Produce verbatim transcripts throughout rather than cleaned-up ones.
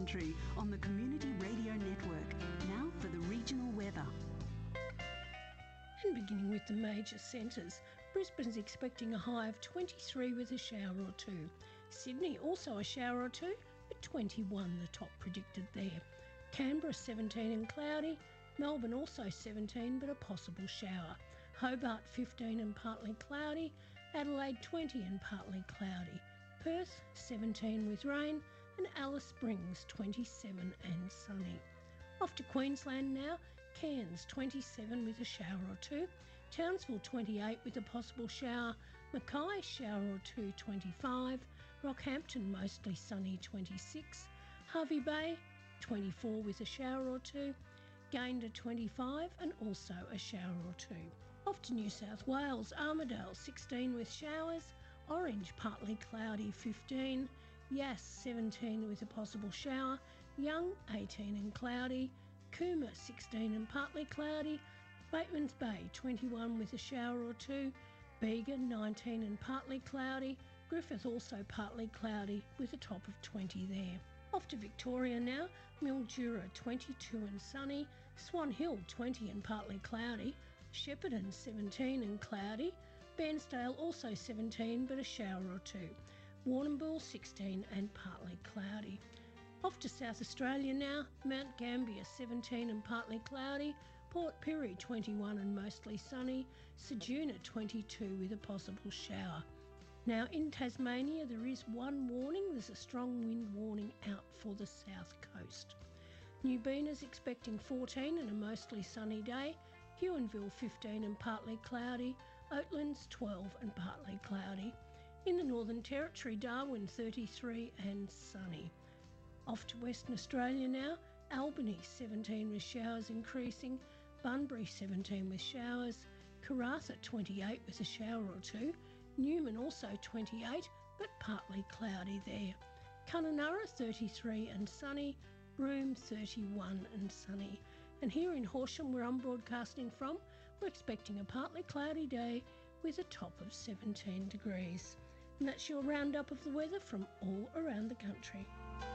Country on the Community Radio Network. Now for the regional weather. And beginning with the major centres, Brisbane's expecting a high of twenty-three with a shower or two. Sydney also a shower or two, but twenty-one the top predicted there. Canberra seventeen and cloudy. Melbourne also seventeen but a possible shower. Hobart fifteen and partly cloudy. Adelaide twenty and partly cloudy. Perth seventeen with rain, and Alice Springs twenty-seven and sunny. Off to Queensland now. Cairns twenty-seven with a shower or two. Townsville twenty-eight with a possible shower. Mackay shower or two twenty-five. Rockhampton mostly sunny twenty-six. Hervey Bay twenty-four with a shower or two. Gayndah twenty-five and also a shower or two. Off to New South Wales. Armidale sixteen with showers. Orange partly cloudy fifteen. Yass seventeen with a possible shower. Young eighteen and cloudy. Cooma sixteen and partly cloudy. Batemans Bay twenty-one with a shower or two. Bega nineteen and partly cloudy. Griffith also partly cloudy with a top of twenty there. Off to Victoria now. Mildura twenty-two and sunny. Swan Hill twenty and partly cloudy. Shepparton seventeen and cloudy. Bairnsdale also seventeen but a shower or two. Warrnambool sixteen and partly cloudy. Off to South Australia now. Mount Gambier seventeen and partly cloudy. Port Pirie twenty-one and mostly sunny. Ceduna twenty-two with a possible shower. Now in Tasmania there is one warning. There's a strong wind warning out for the south coast. New Bena's expecting fourteen and a mostly sunny day. Huonville fifteen and partly cloudy. Oatlands twelve and partly cloudy. In the Northern Territory, Darwin thirty-three and sunny. Off to Western Australia now. Albany seventeen with showers increasing. Bunbury seventeen with showers. Karratha twenty-eight with a shower or two. Newman also twenty-eight but partly cloudy there. Kununurra thirty-three and sunny. Broome thirty-one and sunny. And here in Horsham, where I'm broadcasting from, we're expecting a partly cloudy day with a top of seventeen degrees. And that's your roundup of the weather from all around the country.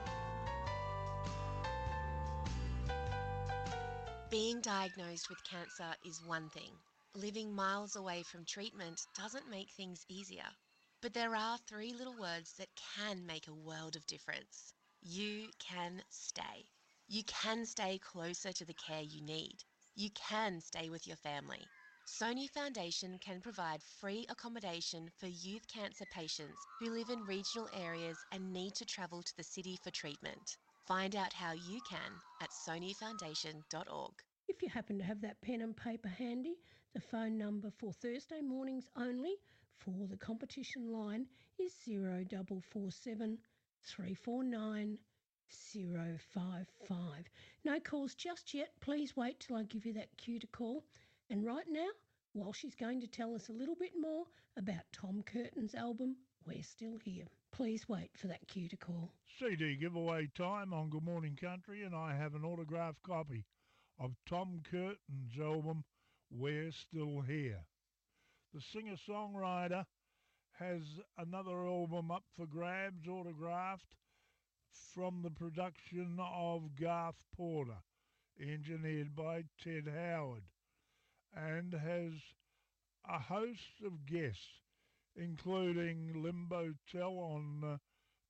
Being diagnosed with cancer is one thing. Living miles away from treatment doesn't make things easier. But there are three little words that can make a world of difference. You can stay. You can stay closer to the care you need. You can stay with your family. Sony Foundation can provide free accommodation for youth cancer patients who live in regional areas and need to travel to the city for treatment. Find out how you can at sony foundation dot org. If you happen to have that pen and paper handy, the phone number for Thursday mornings only for the competition line is zero four four seven, three four nine, zero five five. No calls just yet. Please wait till I give you that cue to call. And right now, while she's going to tell us a little bit more about Tom Curtin's album, We're Still Here. Please wait for that cue to call. C D giveaway time on Good Morning Country, and I have an autographed copy of Tom Curtin's album, We're Still Here. The singer-songwriter has another album up for grabs, autographed, from the production of Garth Porter, engineered by Ted Howard, and has a host of guests, including Limbo Tell on uh,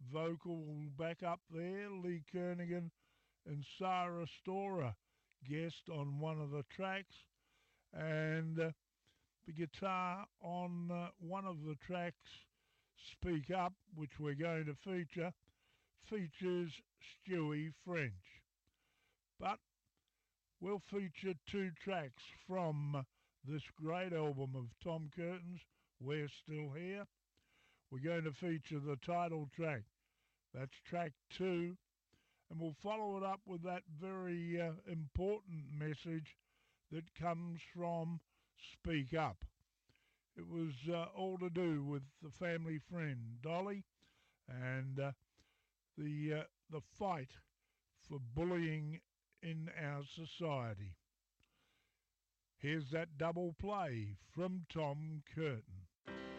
vocal backup there, Lee Kernaghan and Sarah Storer guest on one of the tracks, and uh, the guitar on uh, one of the tracks, Speak Up, which we're going to feature, features Stewie French. But we'll feature two tracks from this great album of Tom Curtin's, We're Still Here. We're going to feature the title track. That's track two. And we'll follow it up with that very uh, important message that comes from Speak Up. It was uh, all to do with the family friend, Dolly, and uh, the uh, the fight for bullying in our society. Here's that double play from Tom Curtin.